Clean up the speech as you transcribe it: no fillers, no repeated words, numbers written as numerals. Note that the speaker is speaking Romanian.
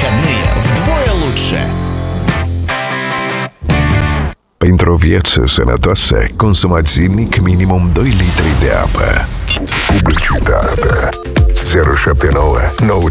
выходные вдвое lучше. Pentru o viață sănătoasă, consumați zilnic minimum 2 litri de apă. Publicitate 079